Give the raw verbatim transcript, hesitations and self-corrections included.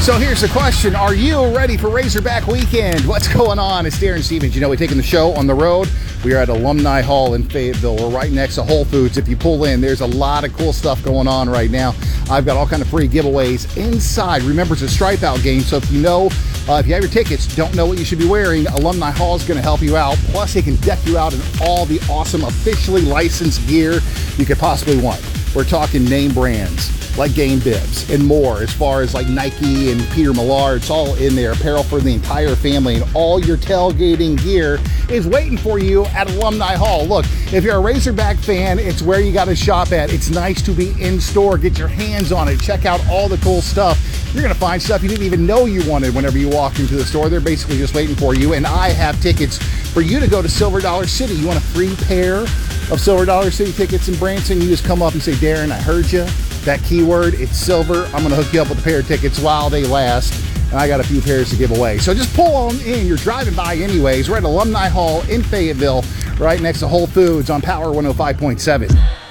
So here's the question. Are you ready for Razorback Weekend? What's going on? It's Darren Stevens. You know, we're taking the show on the road. We are at Alumni Hall in Fayetteville. We're right next to Whole Foods. If you pull in, there's a lot of cool stuff going on right now. I've got all kind of free giveaways inside. Remember, it's a stripe out game, so if you know, uh, if you have your tickets, don't know what you should be wearing, Alumni Hall is going to help you out. Plus, they can deck you out in all the awesome officially licensed gear you could possibly want. We're talking name brands like Game Bibs and more, as far as like Nike and Peter Millar. It's all in there. Apparel for the entire family, and all your tailgating gear is waiting for you at Alumni Hall. Look, if you're a Razorback fan, it's where you got to shop at. It's nice to be in store, get your hands on it, check out all the cool stuff. You're gonna find stuff you didn't even know you wanted whenever you walk into the store. They're basically just waiting for you. And I have tickets for you to go to Silver Dollar City. You want a free pair of Silver Dollar City tickets in Branson? You just come up and say, Darren, I heard you. That keyword, it's silver. I'm gonna hook you up with a pair of tickets while they last. And I got a few pairs to give away. So just pull on in. You're driving by anyways. We're at Alumni Hall in Fayetteville, right next to Whole Foods on Power one oh five point seven.